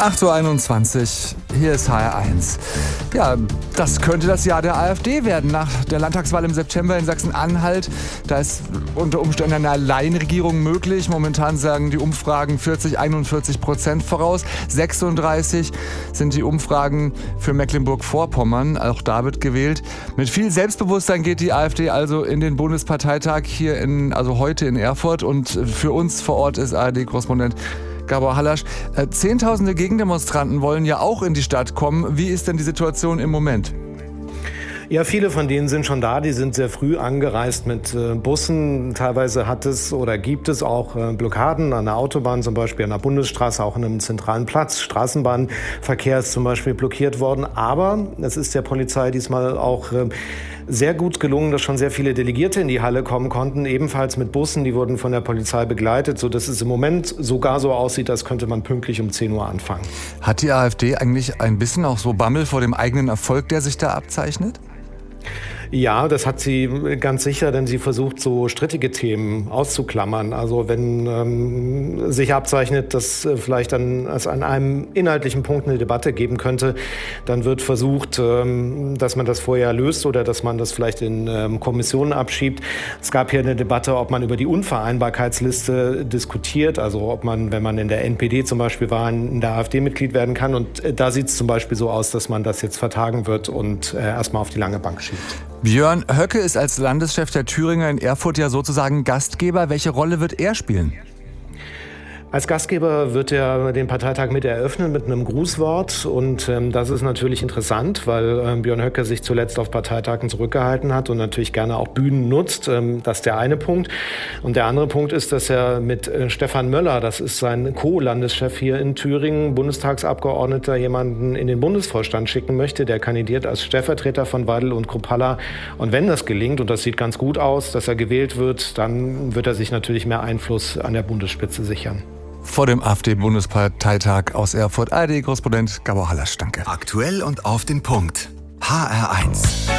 8:21 Uhr, hier ist HR1. Ja, das könnte das Jahr der AfD werden. Nach der Landtagswahl im September in Sachsen-Anhalt, da ist unter Umständen eine Alleinregierung möglich. Momentan sagen die Umfragen 41% voraus. 36 sind die Umfragen für Mecklenburg-Vorpommern. Auch da wird gewählt. Mit viel Selbstbewusstsein geht die AfD also in den Bundesparteitag hier also heute in Erfurt. Und für uns vor Ort ist ARD-Korrespondent Gabor Hallasch. Zehntausende Gegendemonstranten wollen ja auch in die Stadt kommen. Wie ist denn die Situation im Moment? Ja, viele von denen sind schon da. Die sind sehr früh angereist mit Bussen. Teilweise gibt es auch Blockaden an der Autobahn, zum Beispiel an der Bundesstraße, auch an einem zentralen Platz. Straßenbahnverkehr ist zum Beispiel blockiert worden. Aber es ist der Polizei diesmal auch sehr gut gelungen, dass schon sehr viele Delegierte in die Halle kommen konnten, ebenfalls mit Bussen. Die wurden von der Polizei begleitet, sodass es im Moment sogar so aussieht, als könnte man pünktlich um 10 Uhr anfangen. Hat die AfD eigentlich ein bisschen auch so Bammel vor dem eigenen Erfolg, der sich da abzeichnet? Ja, das hat sie ganz sicher, denn sie versucht, so strittige Themen auszuklammern. Also wenn sich abzeichnet, dass vielleicht es an einem inhaltlichen Punkt eine Debatte geben könnte, dann wird versucht, dass man das vorher löst oder dass man das vielleicht in Kommissionen abschiebt. Es gab hier eine Debatte, ob man über die Unvereinbarkeitsliste diskutiert, also ob man, wenn man in der NPD zum Beispiel war, in der AfD Mitglied werden kann. Und da sieht es zum Beispiel so aus, dass man das jetzt vertagen wird und erstmal auf die lange Bank schiebt. Björn Höcke ist als Landeschef der Thüringer in Erfurt ja sozusagen Gastgeber. Welche Rolle wird er spielen? Als Gastgeber wird er den Parteitag mit eröffnen mit einem Grußwort. Und das ist natürlich interessant, weil Björn Höcke sich zuletzt auf Parteitagen zurückgehalten hat und natürlich gerne auch Bühnen nutzt. Das ist der eine Punkt. Und der andere Punkt ist, dass er mit Stefan Möller, das ist sein Co-Landeschef hier in Thüringen, Bundestagsabgeordneter, jemanden in den Bundesvorstand schicken möchte. Der kandidiert als Stellvertreter von Weidel und Kruppalla. Und wenn das gelingt, und das sieht ganz gut aus, dass er gewählt wird, dann wird er sich natürlich mehr Einfluss an der Bundesspitze sichern. Vor dem AfD-Bundesparteitag aus Erfurt, ARD-Korrespondent Gabor Hallasch, danke. Aktuell und auf den Punkt. HR1.